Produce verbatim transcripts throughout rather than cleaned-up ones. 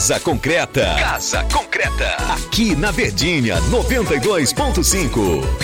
Casa Concreta. Casa Concreta. Aqui na Verdinha, noventa e dois ponto cinco.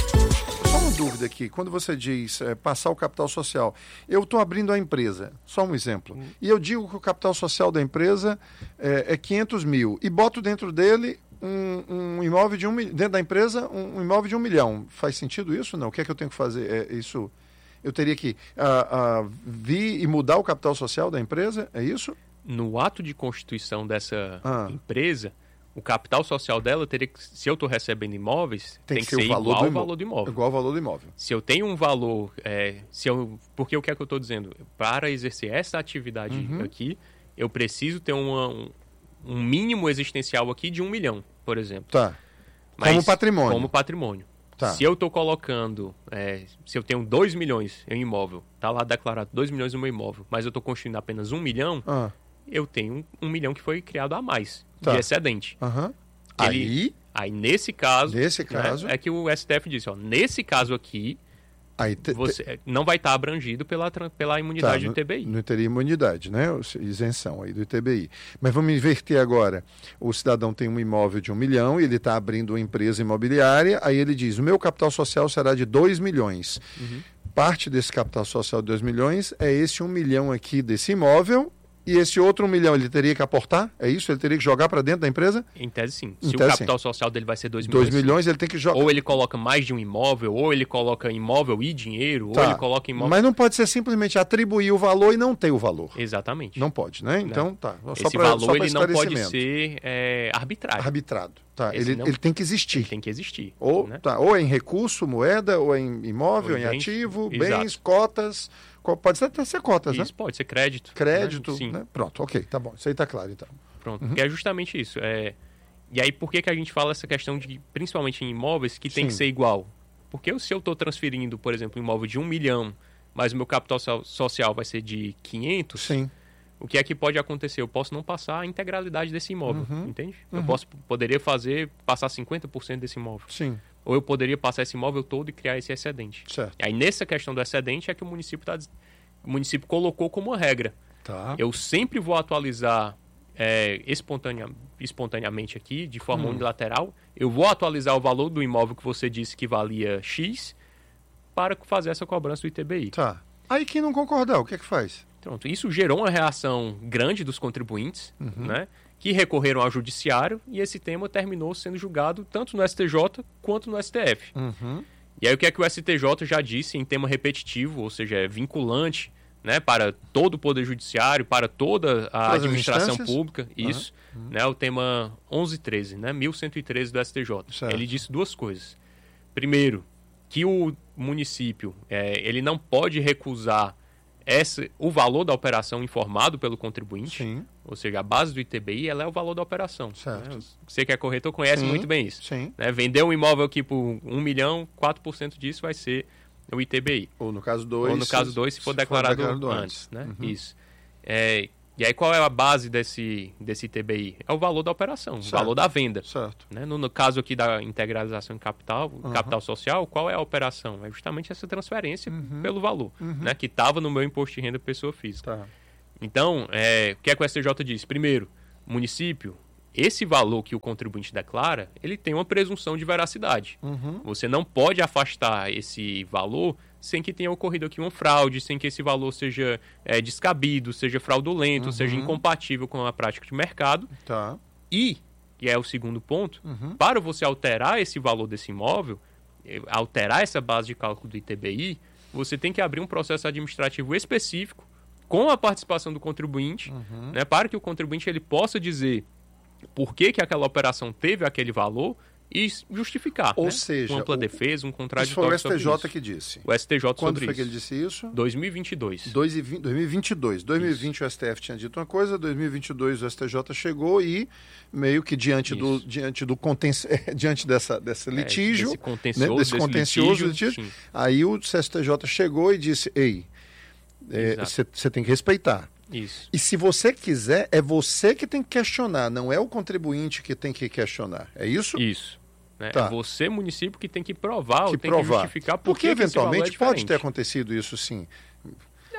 Só uma dúvida aqui. Quando você diz é, passar o capital social, eu estou abrindo a empresa, só um exemplo, hum. e eu digo que o capital social da empresa é, é quinhentos mil e boto dentro dele um, um imóvel de um milhão, dentro da empresa um, um imóvel de um milhão. Faz sentido isso? Não. O que é que eu tenho que fazer? É, isso, eu teria que uh, uh, vir e mudar o capital social da empresa? É isso? No ato de constituição dessa ah. empresa, o capital social dela teria que, se eu estou recebendo imóveis, tem, tem que, que ser, ser igual ao valor do imóvel. Igual ao valor do imóvel. Se eu tenho um valor, é, se eu, porque o que é que eu estou dizendo? Para exercer essa atividade uhum. aqui, eu preciso ter uma, um, um mínimo existencial aqui de um milhão, por exemplo. Tá. Mas, como patrimônio. Como patrimônio. Tá. Se eu estou colocando, é, se eu tenho dois milhões em imóvel, está lá declarado dois milhões no meu imóvel, mas eu estou construindo apenas um milhão, ah. eu tenho um, um milhão que foi criado a mais, tá. de excedente. Uhum. Ele, aí, aí, nesse caso, nesse caso né, é que o S T F disse, ó, nesse caso aqui, aí te, você te... não vai estar abrangido pela, pela imunidade tá, do I T B I. Não teria imunidade, né? Isenção aí do I T B I. Mas vamos inverter agora. O cidadão tem um imóvel de um milhão e ele está abrindo uma empresa imobiliária, aí ele diz, o meu capital social será de dois milhões. Uhum. Parte desse capital social de dois milhões é esse um milhão aqui desse imóvel. E esse outro um milhão ele teria que aportar? É isso? Ele teria que jogar para dentro da empresa? Em tese, sim. Em Se tese, o capital sim. social dele vai ser dois milhões. dois milhões, ele tem que jogar. Ou ele coloca mais de um imóvel, ou ele coloca imóvel e dinheiro, tá. ou ele coloca imóvel... Mas não pode ser simplesmente atribuir o valor e não ter o valor. Exatamente. Não pode, né? Então, tá. Só Esse pra, valor só ele não pode ser é, arbitrário. Arbitrado. Tá. Ele, não... ele tem que existir. Ele tem que existir. Ou, né? tá. ou é em recurso, moeda, ou é em imóvel, ou em bens, ativo, exato. Bens, cotas... Pode até ser cotas, isso, né? Isso, pode ser crédito. Crédito, né? Sim. Né? Pronto, ok, tá bom. Isso aí tá claro, então. Pronto, uhum. porque é justamente isso. É... E aí, por que, que a gente fala essa questão de, principalmente em imóveis, que tem Sim. que ser igual? Porque se eu estou transferindo, por exemplo, um imóvel de um milhão, mas o meu capital social vai ser de quinhentos, Sim. o que é que pode acontecer? Eu posso não passar a integralidade desse imóvel, uhum. entende? Uhum. Eu posso, poderia fazer, passar cinquenta por cento desse imóvel. Sim. Ou eu poderia passar esse imóvel todo e criar esse excedente. Certo. E aí, nessa questão do excedente, é que o município está... O município colocou como uma regra. Tá. Eu sempre vou atualizar é, espontanea, espontaneamente aqui, de forma hum. unilateral. Eu vou atualizar o valor do imóvel que você disse que valia X para fazer essa cobrança do I T B I. Tá. Aí quem não concordar, o que é que faz? Pronto. Isso gerou uma reação grande dos contribuintes, uhum. né, que recorreram ao judiciário e esse tema terminou sendo julgado tanto no S T J quanto no S T F. Uhum. E aí o que é que o S T J já disse em tema repetitivo, ou seja, é vinculante, né, para todo o Poder Judiciário, para toda a Todas administração pública, uhum. isso, uhum. né, o tema onze treze, né, mil cento e treze do S T J. Certo. Ele disse duas coisas. Primeiro, que o município é, ele não pode recusar esse, o valor da operação informado pelo contribuinte, Sim. ou seja, a base do I T B I ela é o valor da operação. Certo. Né? Você que é corretor conhece Sim. muito bem isso. Sim. Né? Vender um imóvel aqui por um milhão, quatro por cento disso vai ser o I T B I. Ou no caso dois. Ou no caso dois, se, se for declarado, for declarado antes. antes né? Uhum. Isso. É, e aí qual é a base desse, desse I T B I? É o valor da operação, certo. O valor da venda. Certo. Né? No, no caso aqui da integralização em capital, uhum. capital social, qual é a operação? É justamente essa transferência uhum. pelo valor, uhum. né? Que estava no meu imposto de renda pessoa física. Tá. Então, é, o que é que o S T J diz? Primeiro, município, esse valor que o contribuinte declara, ele tem uma presunção de veracidade. Uhum. Você não pode afastar esse valor sem que tenha ocorrido aqui uma fraude, sem que esse valor seja é, descabido, seja fraudulento, uhum. seja incompatível com a prática de mercado. Tá. E, que é o segundo ponto, uhum. para você alterar esse valor desse imóvel, alterar essa base de cálculo do I T B I, você tem que abrir um processo administrativo específico com a participação do contribuinte, uhum. né, para que o contribuinte ele possa dizer por que, que aquela operação teve aquele valor e justificar. Ou né? seja, uma ampla o, defesa, um contraditório. Isso foi o S T J sobre que disse. O S T J Quando sobre foi isso. que ele disse isso? dois mil e vinte e dois. dois mil e vinte e dois. dois mil e vinte isso. o S T F tinha dito uma coisa, dois mil e vinte e dois o S T J chegou e meio que diante isso. do diante do conten... diante dessa desse litígio, é, desse contencioso, né, desse desse contencioso litígio, litígio, aí o S T J chegou e disse: "Ei, você é, tem que respeitar. Isso. E se você quiser, é você que tem que questionar, não é o contribuinte que tem que questionar. É isso? Isso. Né? Tá. É você, município, que tem que provar, que ou tem provar. que justificar por Porque que eventualmente é pode ter acontecido isso sim.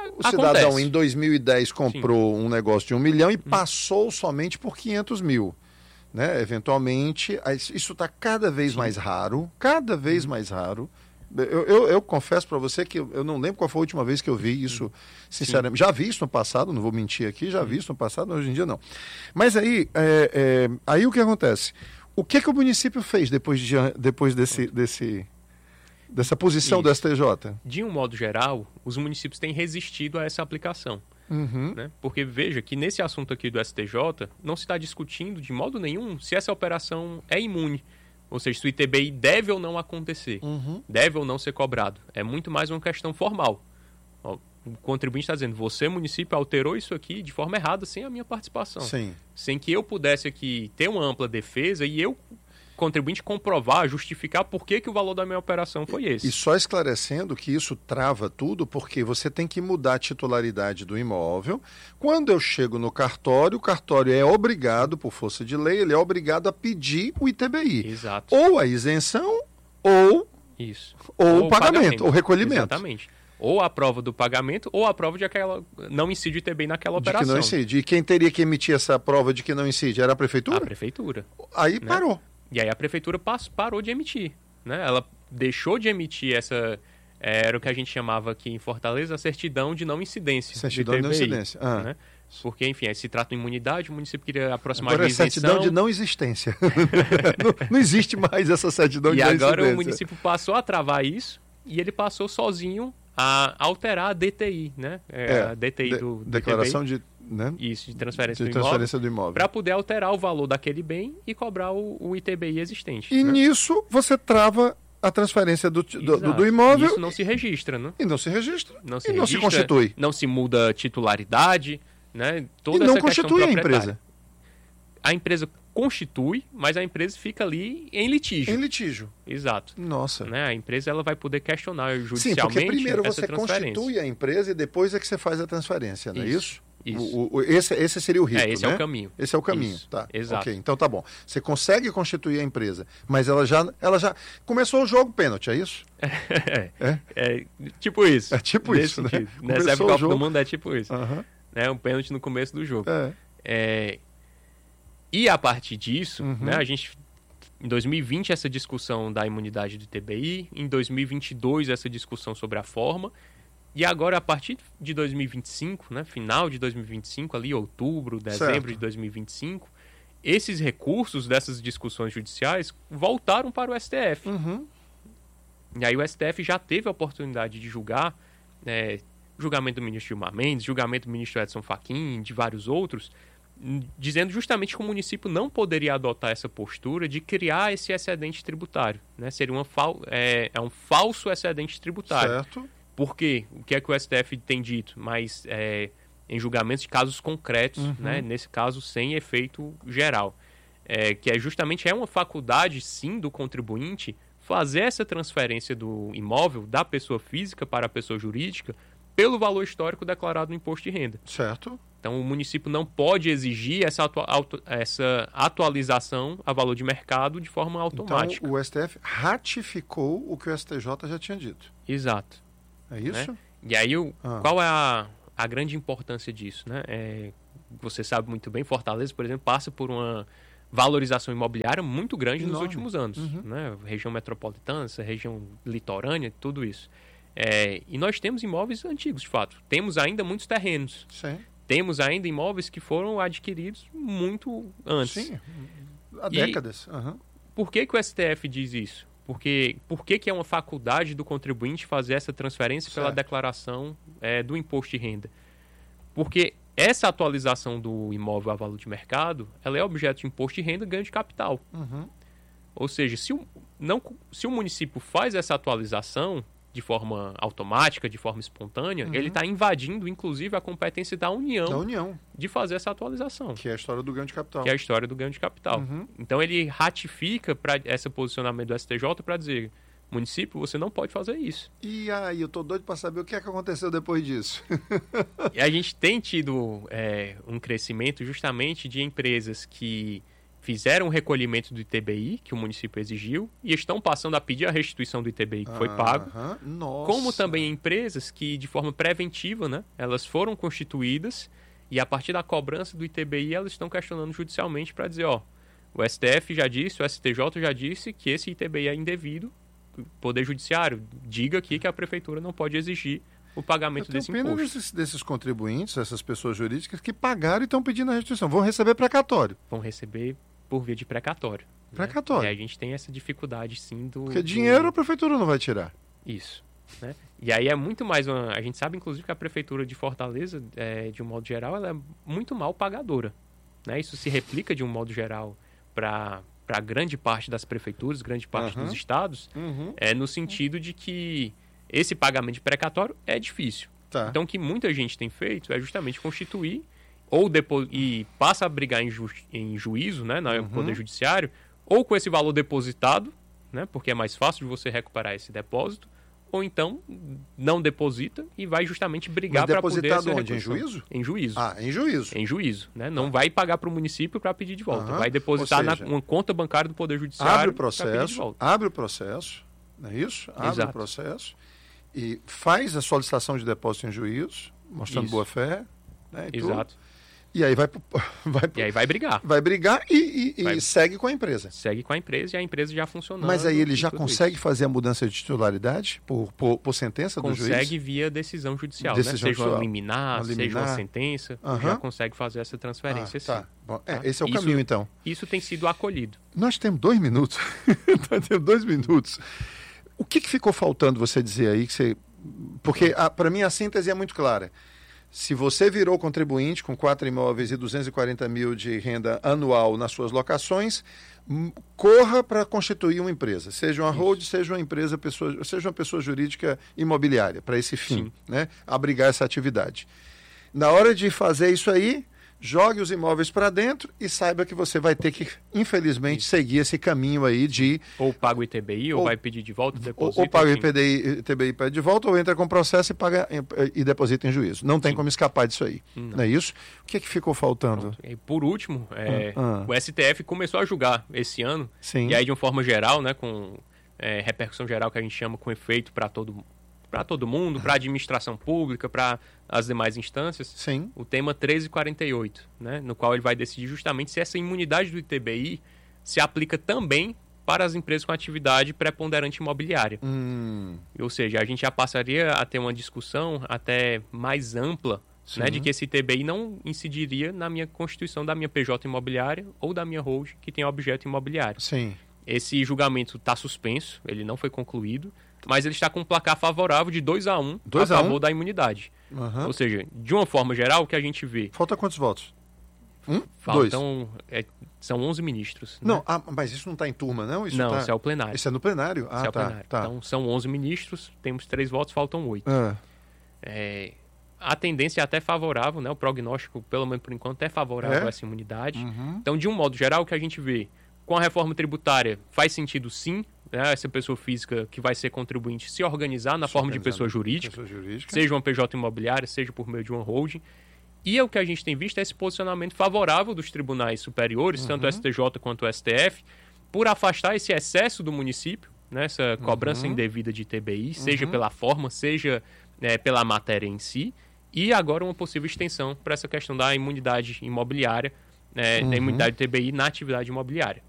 o cidadão em dois mil e dez comprou Sim. um negócio de um milhão e hum. passou somente por quinhentos mil. Né? Eventualmente, isso está cada vez Sim. mais raro, cada vez hum. mais raro. Eu, eu, eu confesso para você que eu, eu não lembro qual foi a última vez que eu vi isso, sinceramente. Sim. Já vi isso no passado, não vou mentir aqui, já vi isso no passado, mas hoje em dia não. Mas aí, é, é, aí o que acontece? O que, que o município fez depois, de, depois desse, desse, dessa posição isso. do S T J? De um modo geral, os municípios têm resistido a essa aplicação. Uhum. Né? Porque veja que nesse assunto aqui do S T J, não se está discutindo de modo nenhum se essa operação é imune. Ou seja, se o I T B I deve ou não acontecer, uhum. deve ou não ser cobrado. É muito mais uma questão formal. Ó, o contribuinte está dizendo, você, município, alterou isso aqui de forma errada sem a minha participação. Sim. Sem que eu pudesse aqui ter uma ampla defesa e eu, contribuinte, comprovar, justificar por que, que o valor da minha operação foi esse. E só esclarecendo que isso trava tudo, porque você tem que mudar a titularidade do imóvel. Quando eu chego no cartório, o cartório é obrigado, por força de lei, ele é obrigado a pedir o I T B I. Exato. Ou a isenção, ou, isso. ou, ou o pagamento, pagamento, ou recolhimento. Exatamente. Ou a prova do pagamento, ou a prova de que aquela não incide o I T B I naquela de operação. Que não incide. E quem teria que emitir essa prova de que não incide? Era a prefeitura? A prefeitura. Aí né? parou. E aí a prefeitura passou, parou de emitir. Né? Ela deixou de emitir essa... Era o que a gente chamava aqui em Fortaleza, a certidão de não incidência. Certidão de não incidência. Ah. Né? Porque, enfim, se trata de imunidade, o município queria aproximar agora de isenção. É certidão de não existência. não, não existe mais essa certidão e de não incidência. E agora o município passou a travar isso e ele passou sozinho a alterar a D T I, né? É, é, a D T I de, do, do Declaração I T B I, de... Né? Isso, de transferência, de do, transferência imóvel, do imóvel. Para poder alterar o valor daquele bem e cobrar o, o I T B I existente. E né? nisso você trava a transferência do, do, do, do imóvel. Isso não se registra, né? E não se registra. Não se e registra, não se constitui. Não se muda titularidade, né? Toda e não essa constitui a empresa. A empresa constitui, mas a empresa fica ali em litígio. Em litígio. Exato. Nossa. Né? A empresa ela vai poder questionar judicialmente. Sim, porque primeiro essa você constitui a empresa e depois é que você faz a transferência, não é isso? Isso. Isso. O, o, esse, esse seria o rito, é, esse né? é o caminho. Esse é o caminho, Isso. tá. Exato. Okay, então tá bom. Você consegue constituir a empresa, mas ela já, ela já começou o jogo pênalti, é isso? É, é? é tipo isso. É tipo isso, né? Nessa época do mundo é tipo isso. Uhum. Né? Um pênalti no começo do jogo. É. É... E a partir disso, uhum. né, a gente... Em dois mil e vinte, essa discussão da imunidade do I T B I. Em dois mil e vinte e dois, essa discussão sobre a forma. E agora, a partir de dois mil e vinte e cinco, né, final de dois mil e vinte e cinco, ali outubro, dezembro certo. de dois mil e vinte e cinco, esses recursos dessas discussões judiciais voltaram para o S T F. Uhum. E aí o S T F já teve a oportunidade de julgar, é, julgamento do ministro Gilmar Mendes, julgamento do ministro Edson Fachin, de vários outros, dizendo justamente que o município não poderia adotar essa postura de criar esse excedente tributário. Né? Seria uma fal- é, é um falso excedente tributário. Certo. Por quê? O que é que o S T F tem dito? Mas é, em julgamentos de casos concretos, uhum. né? Nesse caso sem efeito geral. É, que é justamente é uma faculdade, sim, do contribuinte fazer essa transferência do imóvel da pessoa física para a pessoa jurídica pelo valor histórico declarado no imposto de renda. Certo. Então o município não pode exigir essa, atua- auto- essa atualização a valor de mercado de forma automática. Então o S T F ratificou o que o S T J já tinha dito. Exato. É isso? Né? E aí, o, ah. qual é a, a grande importância disso? Né? É, você sabe muito bem, Fortaleza, por exemplo, passa por uma valorização imobiliária muito grande Enorme. nos últimos anos. Uhum. Né? Região metropolitana, essa região litorânea, tudo isso. É, e nós temos imóveis antigos, de fato. Temos ainda muitos terrenos. Sim. Temos ainda imóveis que foram adquiridos muito antes. Sim, há décadas. E uhum. por que, que o S T F diz isso? Porque, por que, que é uma faculdade do contribuinte fazer essa transferência certo. pela declaração é, do imposto de renda? Porque essa atualização do imóvel a valor de mercado, ela é objeto de imposto de renda e ganho de capital. Uhum. Ou seja, se o, não, se o município faz essa atualização de forma automática, de forma espontânea, uhum. ele está invadindo, inclusive, a competência da União, da União de fazer essa atualização. Que é a história do ganho de capital. Que é a história do ganho de capital. Uhum. Então, ele ratifica para esse posicionamento do S T J para dizer, município, você não pode fazer isso. E aí, eu estou doido para saber o que é que aconteceu depois disso. E a gente tem tido é, um crescimento justamente de empresas que fizeram o recolhimento do I T B I, que o município exigiu, e estão passando a pedir a restituição do I T B I que foi pago. Nossa. Como também empresas que, de forma preventiva, né, elas foram constituídas e a partir da cobrança do I T B I, elas estão questionando judicialmente para dizer, ó, o S T F já disse, o S T J já disse que esse I T B I é indevido, o Poder Judiciário diga aqui que a Prefeitura não pode exigir o pagamento desse imposto. Desses, desses contribuintes, essas pessoas jurídicas que pagaram e estão pedindo a restituição, vão receber precatório. Vão receber por via de precatório. Precatório. Né? E a gente tem essa dificuldade, sim, do... Porque do... dinheiro a Prefeitura não vai tirar. Isso. Né? E aí é muito mais uma... A gente sabe, inclusive, que a Prefeitura de Fortaleza, é, de um modo geral, ela é muito mal pagadora. Né? Isso se replica, de um modo geral, para para grande parte das prefeituras, grande parte uhum. dos estados, uhum. é, no sentido de que esse pagamento de precatório é difícil. Tá. Então, o que muita gente tem feito é justamente constituir ou depo- e passa a brigar em, ju- em juízo, né, no uhum. Poder Judiciário, ou com esse valor depositado, né, porque é mais fácil de você recuperar esse depósito, ou então não deposita e vai justamente brigar para poder... Depositado onde? Em juízo? Em juízo. Ah, em juízo. Em juízo, né? Não ah. vai pagar para o município para pedir de volta. Uhum. Vai depositar seja, na uma conta bancária do Poder Judiciário abre o processo, abre o processo, não é isso? Abre Exato. o processo e faz a solicitação de depósito em juízo, mostrando isso. boa-fé. Né, e Exato. Tudo. E aí vai, vai e aí vai brigar. Vai brigar e, e, vai. e segue com a empresa. Segue com a empresa e a empresa já funcionando. Mas aí ele já consegue isso. fazer a mudança de titularidade por, por, por sentença consegue do juiz? Consegue via decisão judicial. Decisão né? Seja judicial. uma liminar, seja liminar. uma sentença, uhum. já consegue fazer essa transferência. Ah, tá. sim. Bom, é, esse é o isso, caminho, então. Isso tem sido acolhido. Nós temos dois minutos. Nós temos dois minutos. O que, que ficou faltando você dizer aí? Que você... Porque, para mim, a síntese é muito clara. Se você virou contribuinte com quatro imóveis e duzentos e quarenta mil de renda anual nas suas locações, corra para constituir uma empresa, seja uma hold, seja uma empresa, pessoa, seja uma pessoa jurídica imobiliária, para esse fim, né? Abrigar essa atividade. Na hora de fazer isso aí, jogue os imóveis para dentro e saiba que você vai ter que, infelizmente, Isso. seguir esse caminho aí de... Ou paga o I T B I, ou, ou vai pedir de volta, deposita... Ou, ou paga o I T B I e pede de volta, ou entra com processo e paga e deposita em juízo. Não tem Sim. como escapar disso aí. Não, não é isso? O que é que ficou faltando? E por último, é, ah, ah. o S T F começou a julgar esse ano, Sim. e aí de uma forma geral, né, com é, repercussão geral que a gente chama com efeito para todo mundo, para todo mundo, para a administração pública, para as demais instâncias, Sim. o tema treze e quarenta e oito, né, no qual ele vai decidir justamente se essa imunidade do I T B I se aplica também para as empresas com atividade preponderante imobiliária. Hum. Ou seja, a gente já passaria a ter uma discussão até mais ampla, né, de que esse I T B I não incidiria na minha constituição da minha P J imobiliária ou da minha hold que tem objeto imobiliário. Sim. Esse julgamento está suspenso, ele não foi concluído, mas ele está com um placar favorável de dois a um a favor um? da imunidade. Uhum. Ou seja, de uma forma geral, o que a gente vê... Falta quantos votos? Um? Faltam... É, são onze ministros. Não, né? ah, mas isso não está em turma, não? Isso não, tá... isso é o plenário. Isso é no plenário? Ah, isso é o tá, plenário. tá. Então, são onze ministros, temos três votos, faltam oito. Ah. É, a tendência é até favorável, né? O prognóstico, pelo menos por enquanto, é favorável é? a essa imunidade. Uhum. Então, de um modo geral, o que a gente vê... Com a reforma tributária, faz sentido sim, né, essa pessoa física que vai ser contribuinte se organizar na se forma de pessoa jurídica, pessoa jurídica, seja uma P J imobiliária, seja por meio de uma holding. E é o que a gente tem visto é esse posicionamento favorável dos tribunais superiores, uhum. tanto o S T J quanto o S T F, por afastar esse excesso do município, né, essa cobrança uhum. indevida de I T B I, seja uhum. pela forma, seja é, pela matéria em si, e agora uma possível extensão para essa questão da imunidade imobiliária, é, uhum. da imunidade do I T B I na atividade imobiliária.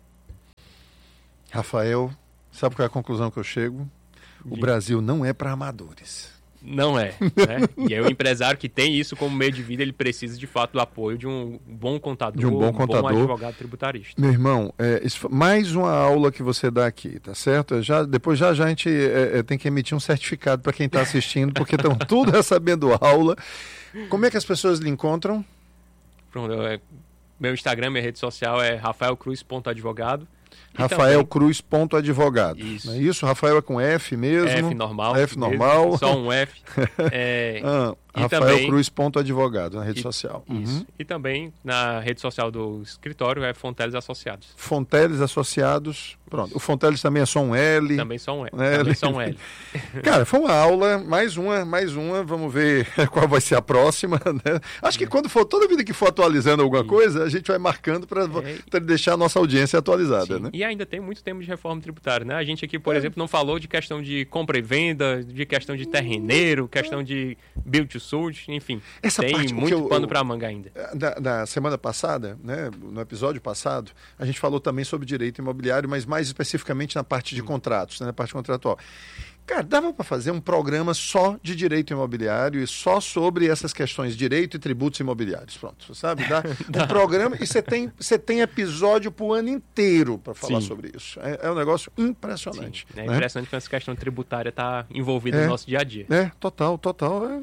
Rafael, sabe qual é a conclusão que eu chego? O de... Brasil não é para amadores. Não é. Né? E aí o empresário que tem isso como meio de vida, ele precisa de fato do apoio de um bom contador, de um bom, contador. Um bom advogado tributarista. Meu irmão, é, isso, mais uma aula que você dá aqui, tá certo? Já, depois já, já a gente é, é, tem que emitir um certificado para quem está assistindo, porque estão tudo recebendo aula. Como é que as pessoas lhe encontram? Pronto, é, meu Instagram, minha rede social é rafael cruz ponto advogado. Rafael Cruz ponto advogado. Isso. Não é isso? Rafael é com F mesmo? F normal. F mesmo, normal. Só um F. É, ah. E Rafael também, Cruz ponto advogado na rede e, social. Isso. Uhum. E também na rede social do escritório é Fonteles Associados. Fonteles Associados. Pronto. O Fonteles também é só um L. Também só um L. Né? Também só um L. Cara, foi uma aula, mais uma, mais uma. Vamos ver qual vai ser a próxima. Né? Acho que quando for, toda vida que for atualizando alguma Sim. coisa, a gente vai marcando para é. deixar a nossa audiência atualizada. Né? E ainda tem muito tempo de reforma tributária. Né? A gente aqui, por é. exemplo, não falou de questão de compra e venda, de questão de terreneiro, questão de build to suit, enfim. Essa tem parte, muito eu, pano para manga ainda. Da, da semana passada, né, no episódio passado, a gente falou também sobre direito imobiliário, mas mais especificamente na parte de contratos, né, na parte contratual. Cara, dava para fazer um programa só de direito imobiliário e só sobre essas questões de direito e tributos imobiliários. Pronto, sabe? Dá um programa e você tem, você tem episódio pro ano inteiro para falar Sim. sobre isso. É, é um negócio impressionante. Sim. É né? impressionante que essa questão tributária está envolvida é, no nosso dia a dia. É, total, total. É,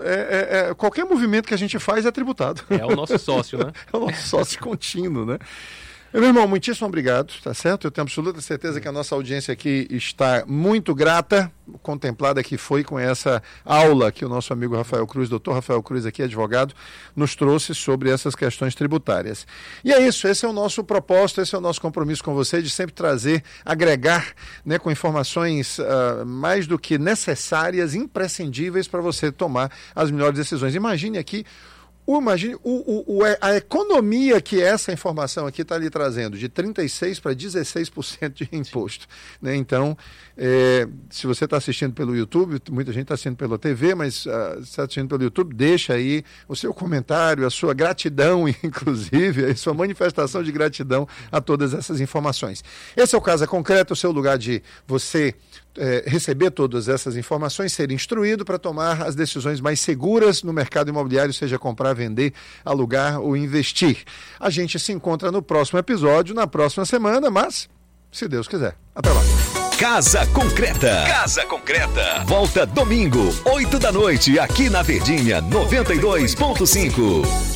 é, é, qualquer movimento que a gente faz é tributado. É o nosso sócio, né? É o nosso sócio contínuo, né? Meu irmão, muitíssimo obrigado, tá certo? Eu tenho absoluta certeza que a nossa audiência aqui está muito grata, contemplada que foi com essa aula que o nosso amigo Rafael Cruz, doutor Rafael Cruz aqui, advogado, nos trouxe sobre essas questões tributárias. E é isso, esse é o nosso propósito, esse é o nosso compromisso com você, de sempre trazer, agregar, né, com informações uh, mais do que necessárias, imprescindíveis para você tomar as melhores decisões. Imagine aqui Imagine o, o, a economia que essa informação aqui está lhe trazendo, de trinta e seis por cento para dezesseis por cento de imposto. Né? Então, é, se você está assistindo pelo YouTube, muita gente está assistindo pela T V, mas uh, se está assistindo pelo YouTube, deixa aí o seu comentário, a sua gratidão, inclusive, a sua manifestação de gratidão a todas essas informações. Esse é o Casa Concreta, o seu lugar de você É, receber todas essas informações, ser instruído para tomar as decisões mais seguras no mercado imobiliário, seja comprar, vender, alugar ou investir. A gente se encontra no próximo episódio, na próxima semana, mas, se Deus quiser. Até lá. Casa Concreta. Casa Concreta. Volta domingo, oito da noite, aqui na Verdinha noventa e dois ponto cinco.